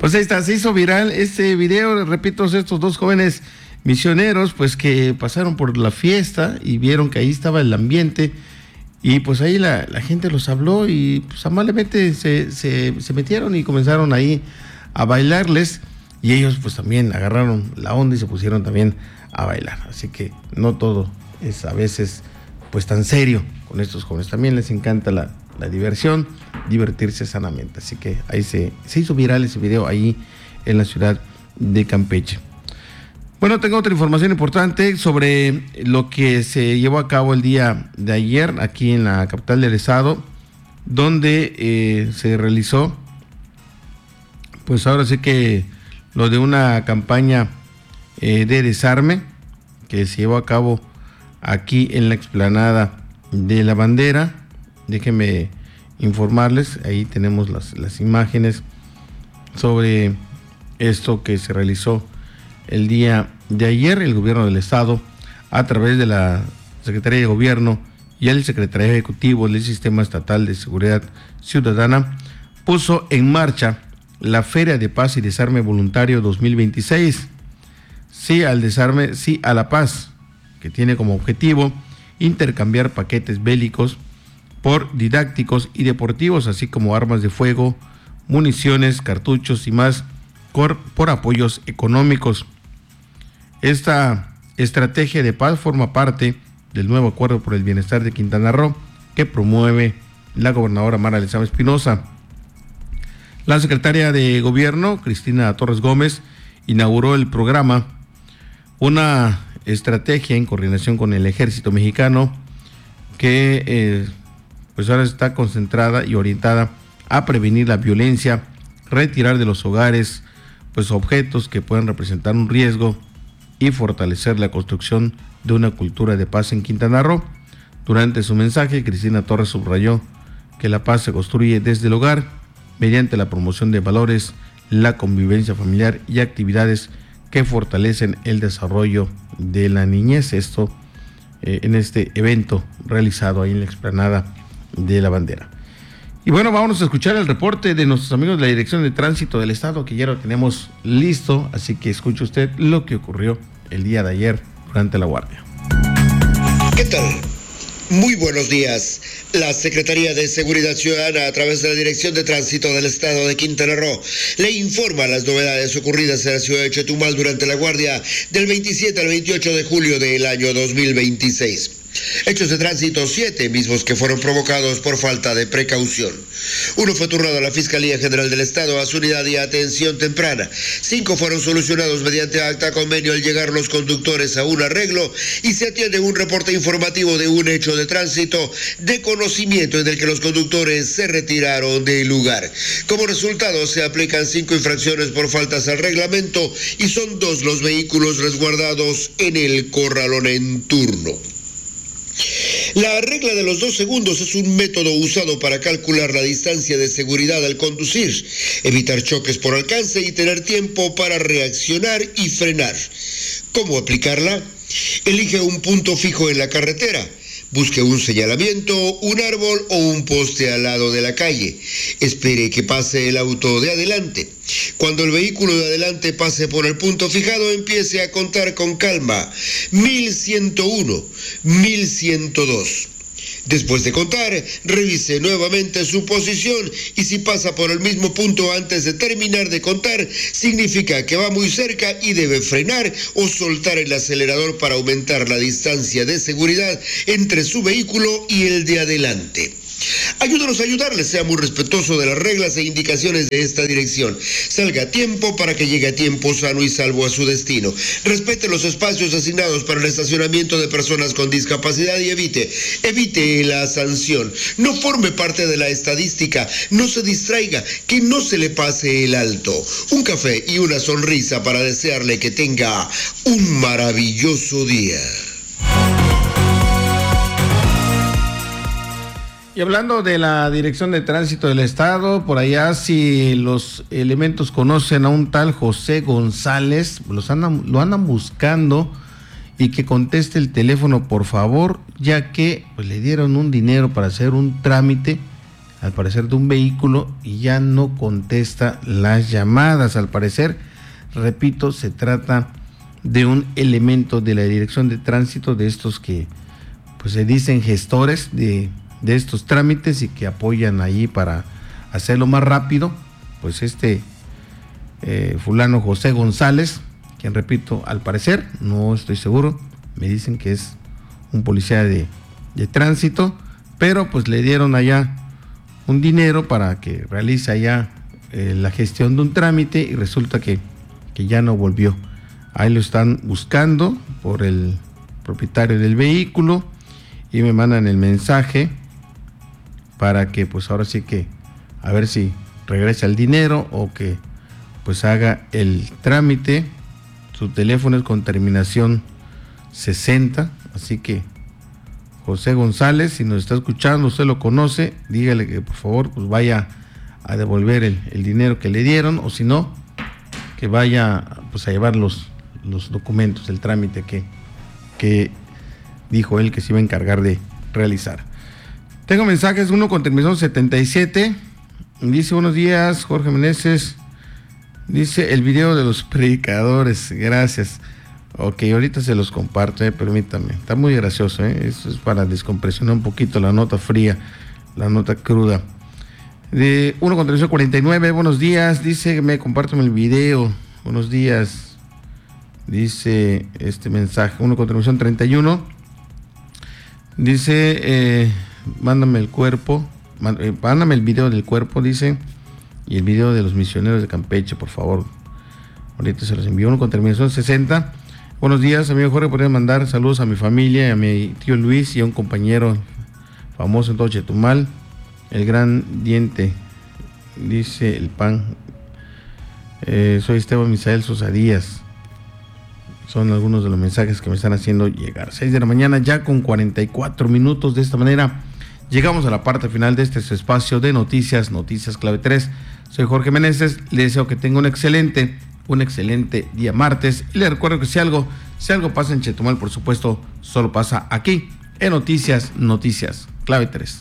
Pues ahí está, se hizo viral este video, repito, estos dos jóvenes misioneros, pues que pasaron por la fiesta y vieron que ahí estaba el ambiente, y pues ahí la gente los habló y pues amablemente se metieron y comenzaron ahí a bailarles, y ellos pues también agarraron la onda y se pusieron también a bailar. Así que no todo es a veces pues tan serio con estos jóvenes, también les encanta la diversión, divertirse sanamente. Así que ahí se hizo viral ese video ahí en la ciudad de Campeche. Bueno, tengo otra información importante sobre lo que se llevó a cabo el día de ayer aquí en la capital del estado, donde se realizó, pues ahora sí que lo de una campaña de desarme que se llevó a cabo aquí en la explanada de la bandera. Déjenme informarles, ahí tenemos las imágenes sobre esto que se realizó el día de ayer. El gobierno del estado, a través de la Secretaría de Gobierno y el Secretario Ejecutivo del Sistema Estatal de Seguridad Ciudadana, puso en marcha la Feria de Paz y Desarme Voluntario 2026. Sí al desarme, sí a la paz, que tiene como objetivo intercambiar paquetes bélicos por didácticos y deportivos, así como armas de fuego, municiones, cartuchos y más por apoyos económicos. Esta estrategia de paz forma parte del nuevo acuerdo por el bienestar de Quintana Roo que promueve la gobernadora Mara Lezama Espinosa. La secretaria de Gobierno, Cristina Torres Gómez, inauguró el programa, una estrategia en coordinación con el Ejército Mexicano que pues ahora está concentrada y orientada a prevenir la violencia, retirar de los hogares pues objetos que puedan representar un riesgo y fortalecer la construcción de una cultura de paz en Quintana Roo. Durante su mensaje, Cristina Torres subrayó que la paz se construye desde el hogar mediante la promoción de valores, la convivencia familiar y actividades que fortalecen el desarrollo de la niñez. Esto en este evento realizado ahí en la explanada de la bandera. Y bueno, vamos a escuchar el reporte de nuestros amigos de la Dirección de Tránsito del Estado, que ya lo tenemos listo, así que escuche usted lo que ocurrió el día de ayer durante la guardia. ¿Qué tal? Muy buenos días. La Secretaría de Seguridad Ciudadana, a través de la Dirección de Tránsito del Estado de Quintana Roo, le informa las novedades ocurridas en la ciudad de Chetumal durante la guardia del 27 al 28 de julio del año 2026. Hechos de tránsito 7, mismos que fueron provocados por falta de precaución. Uno fue turnado a la Fiscalía General del Estado a su unidad de atención temprana. 5 fueron solucionados mediante acta convenio al llegar los conductores a un arreglo, y se atiende un reporte informativo de un hecho de tránsito de conocimiento en el que los conductores se retiraron del lugar. Como resultado, se aplican 5 infracciones por faltas al reglamento y son 2 los vehículos resguardados en el corralón en turno. La regla de los 2 segundos es un método usado para calcular la distancia de seguridad al conducir, evitar choques por alcance y tener tiempo para reaccionar y frenar. ¿Cómo aplicarla? Elige un punto fijo en la carretera. Busque un señalamiento, un árbol o un poste al lado de la calle. Espere que pase el auto de adelante. Cuando el vehículo de adelante pase por el punto fijado, empiece a contar con calma. 1101, 1102. Después de contar, revise nuevamente su posición, y si pasa por el mismo punto antes de terminar de contar, significa que va muy cerca y debe frenar o soltar el acelerador para aumentar la distancia de seguridad entre su vehículo y el de adelante. Ayúdanos a ayudarles, sea muy respetuoso de las reglas e indicaciones de esta dirección. Salga a tiempo para que llegue a tiempo sano y salvo a su destino. Respete los espacios asignados para el estacionamiento de personas con discapacidad y evite la sanción. No forme parte de la estadística, no se distraiga, que no se le pase el alto. Un café y una sonrisa para desearle que tenga un maravilloso día. Y hablando de la Dirección de Tránsito del Estado, por allá, si los elementos conocen a un tal José González, lo andan buscando, y que conteste el teléfono, por favor, ya que pues le dieron un dinero para hacer un trámite al parecer, de un vehículo y ya no contesta las llamadas. Al parecer, repito, se trata de un elemento de la Dirección de Tránsito, de estos que pues se dicen gestores de estos trámites y que apoyan ahí para hacerlo más rápido. Pues fulano José González, quien, repito, al parecer, no estoy seguro, me dicen que es un policía de tránsito, pero pues le dieron allá un dinero para que realice allá la gestión de un trámite y resulta que ya no volvió. Ahí lo están buscando por el propietario del vehículo y me mandan el mensaje para que pues ahora sí que a ver si regresa el dinero o que pues haga el trámite. Su teléfono es con terminación 60, así que José González, si nos está escuchando, usted lo conoce, dígale que por favor pues vaya a devolver el dinero que le dieron, o si no, que vaya pues a llevar los documentos, el trámite que dijo él que se iba a encargar de realizar. Tengo mensajes, uno con terminación 77, dice: buenos días, Jorge Meneses, dice el video de los predicadores, gracias. Ok, ahorita se los comparto, permítame, está muy gracioso, eso es para descompresionar un poquito la nota fría, la nota cruda. De uno con terminación 49, buenos días, dice, compárteme el video, buenos días, dice este mensaje. Uno con terminación 31, dice, mándame el cuerpo, mándame el video del cuerpo, dice, y el video de los misioneros de Campeche, por favor. Ahorita se los envío. Uno con terminación 60. Buenos días, amigo Jorge, podría mandar saludos a mi familia, a mi tío Luis y a un compañero famoso en todo Chetumal, el gran Diente, dice el pan. Soy Esteban Misael Sosa Díaz. Son algunos de los mensajes que me están haciendo llegar. 6 de la mañana ya con 44 minutos. De esta manera llegamos a la parte final de este espacio de Noticias Clave 3. Soy Jorge Meneses, le deseo que tenga un excelente día martes, y le recuerdo que si algo pasa en Chetumal, por supuesto, solo pasa aquí en Noticias Clave 3.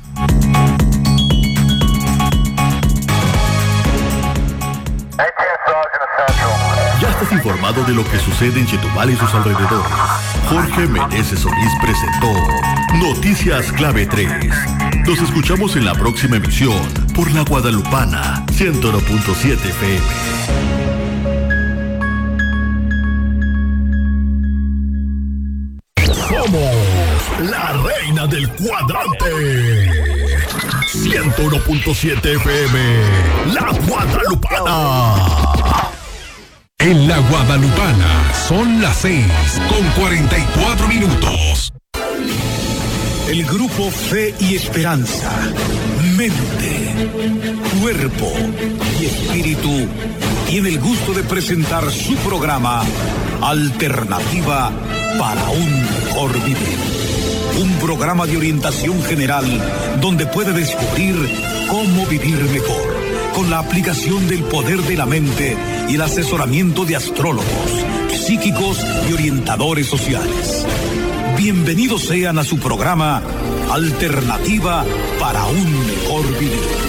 Ya estás informado de lo que sucede en Chetumal y sus alrededores. Jorge Meneses Solís presentó Noticias Clave 3. Nos escuchamos en la próxima emisión por La Guadalupana 101.7 FM. Somos la reina del cuadrante. 101.7 FM, La Guadalupana. En La Guadalupana son las 6:44. El grupo Fe y Esperanza, Mente, Cuerpo y Espíritu tiene el gusto de presentar su programa Alternativa para un Mejor Vivir. Un programa de orientación general donde puede descubrir cómo vivir mejor, con la aplicación del poder de la mente y el asesoramiento de astrólogos, psíquicos y orientadores sociales. Bienvenidos sean a su programa Alternativa para un Mejor Vivir.